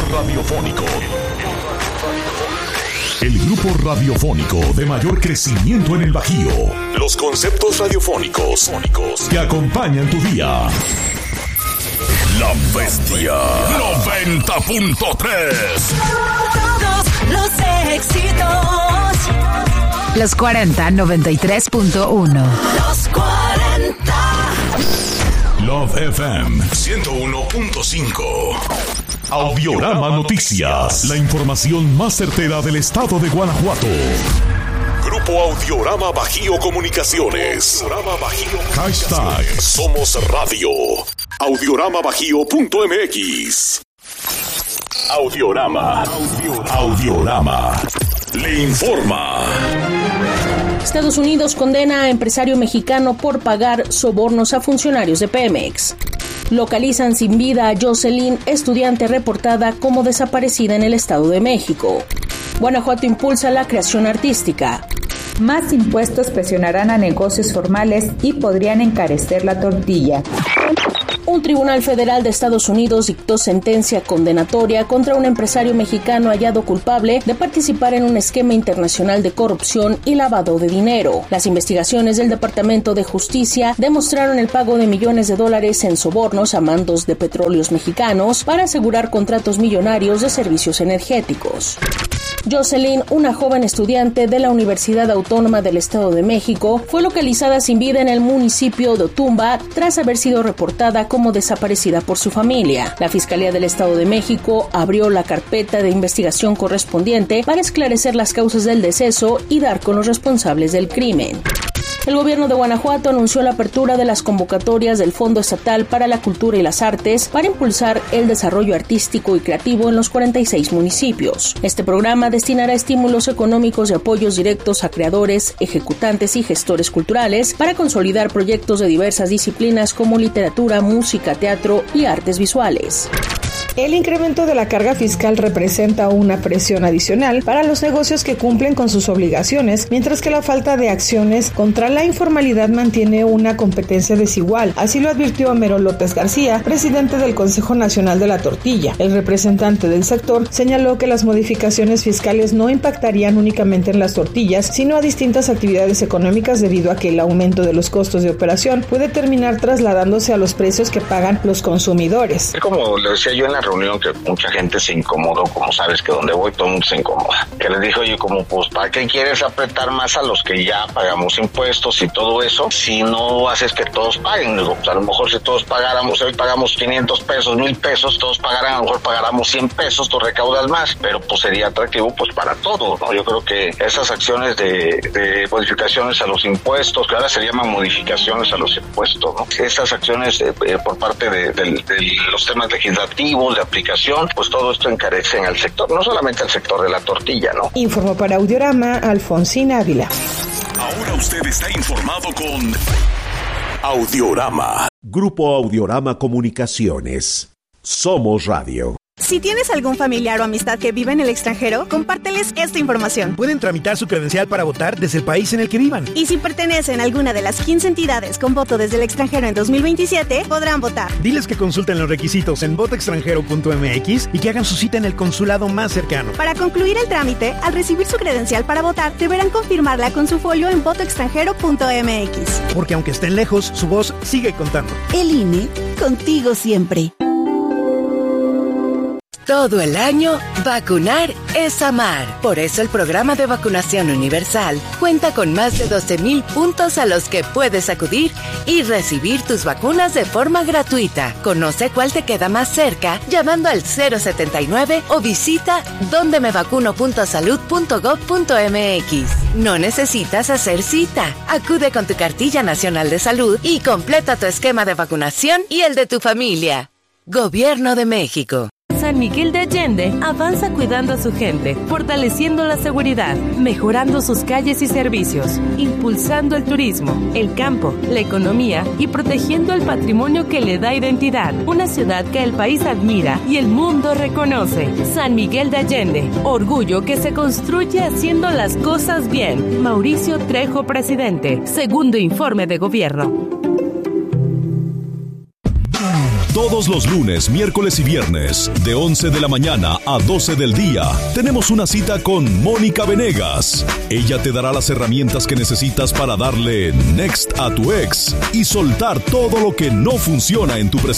radiofónico. El grupo radiofónico de mayor crecimiento en el Bajío. Los conceptos radiofónicos que acompañan tu día. La Bestia 90.3. Todos los éxitos. Los 40 93.1. Los 40. Love FM 101.5. Audiorama Noticias. La información más certera del estado de Guanajuato. Grupo Audiorama Bajío Comunicaciones. Hashtag Somos Radio. Audioramabajío.mx. Audiorama. Le informa. Estados Unidos condena a empresario mexicano por pagar sobornos a funcionarios de Pemex. Localizan sin vida a Jocelyn, estudiante reportada como desaparecida en el Estado de México. Guanajuato impulsa la creación artística. Más impuestos presionarán a negocios formales y podrían encarecer la tortilla. Un tribunal federal de Estados Unidos dictó sentencia condenatoria contra un empresario mexicano hallado culpable de participar en un esquema internacional de corrupción y lavado de dinero. Las investigaciones del Departamento de Justicia demostraron el pago de millones de dólares en sobornos a mandos de petróleos mexicanos para asegurar contratos millonarios de servicios energéticos. Jocelyn, una joven estudiante de la Universidad Autónoma del Estado de México, fue localizada sin vida en el municipio de Otumba tras haber sido reportada como desaparecida por su familia. La Fiscalía del Estado de México abrió la carpeta de investigación correspondiente para esclarecer las causas del deceso y dar con los responsables del crimen. El gobierno de Guanajuato anunció la apertura de las convocatorias del Fondo Estatal para la Cultura y las Artes para impulsar el desarrollo artístico y creativo en los 46 municipios. Este programa destinará estímulos económicos y apoyos directos a creadores, ejecutantes y gestores culturales para consolidar proyectos de diversas disciplinas como literatura, música, teatro y artes visuales. El incremento de la carga fiscal representa una presión adicional para los negocios que cumplen con sus obligaciones, mientras que la falta de acciones contra la informalidad mantiene una competencia desigual. Así lo advirtió Homero López García, presidente del Consejo Nacional de la Tortilla. El representante del sector señaló que las modificaciones fiscales no impactarían únicamente en las tortillas, sino a distintas actividades económicas debido a que el aumento de los costos de operación puede terminar trasladándose a los precios que pagan los consumidores. Como le decía yo en la reunión, que mucha gente se incomodó, como sabes que donde voy todo el mundo se incomoda, que les dije, oye, como pues ¿para qué quieres apretar más a los que ya pagamos impuestos y todo eso si no haces que todos paguen? Digo, pues a lo mejor si todos pagáramos, hoy pagamos 500 pesos, 1,000 pesos, todos pagaran, a lo mejor pagáramos 100 pesos, tú recaudas más, pero pues sería atractivo pues para todos, ¿no? Yo creo que esas acciones de modificaciones a los impuestos, que ahora se llaman modificaciones a los impuestos, ¿no? Esas acciones por parte de los temas legislativos, de aplicación, pues todo esto encarecen al sector, no solamente al sector de la tortilla, ¿no? Informó para Audiorama, Alfonsín Ávila. Ahora usted está informado con Audiorama. Grupo Audiorama Comunicaciones. Somos Radio. Si tienes algún familiar o amistad que vive en el extranjero, compárteles esta información. Pueden tramitar su credencial para votar desde el país en el que vivan. Y si pertenecen a alguna de las 15 entidades con voto desde el extranjero en 2027, podrán votar. Diles que consulten los requisitos en votoextranjero.mx y que hagan su cita en el consulado más cercano. Para concluir el trámite, al recibir su credencial para votar, deberán confirmarla con su folio en votoextranjero.mx. Porque aunque estén lejos, su voz sigue contando. El INE, contigo siempre. Todo el año, vacunar es amar. Por eso el programa de vacunación universal cuenta con más de 12,000 puntos a los que puedes acudir y recibir tus vacunas de forma gratuita. Conoce cuál te queda más cerca llamando al 079 o visita dondemevacuno.salud.gov.mx. No necesitas hacer cita. Acude con tu cartilla nacional de salud y completa tu esquema de vacunación y el de tu familia. Gobierno de México. San Miguel de Allende avanza cuidando a su gente, fortaleciendo la seguridad, mejorando sus calles y servicios, impulsando el turismo, el campo, la economía y protegiendo el patrimonio que le da identidad. Una ciudad que el país admira y el mundo reconoce. San Miguel de Allende, orgullo que se construye haciendo las cosas bien. Mauricio Trejo, presidente. Segundo informe de gobierno. Todos los lunes, miércoles y viernes, de 11 de la mañana a 12 del día, tenemos una cita con Mónica Venegas. Ella te dará las herramientas que necesitas para darle next a tu ex y soltar todo lo que no funciona en tu presente.